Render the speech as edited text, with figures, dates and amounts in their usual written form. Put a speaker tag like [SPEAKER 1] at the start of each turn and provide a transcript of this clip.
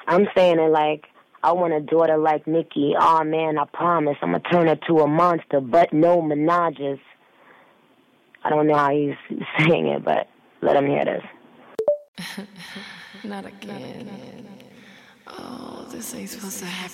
[SPEAKER 1] I'm saying it like, I want a daughter like Nikki. Oh man, I promise I'm gonna turn her to a monster, but no menages. I don't know how he's saying it, but let him hear this.
[SPEAKER 2] Not again. Oh, this ain't supposed to happen.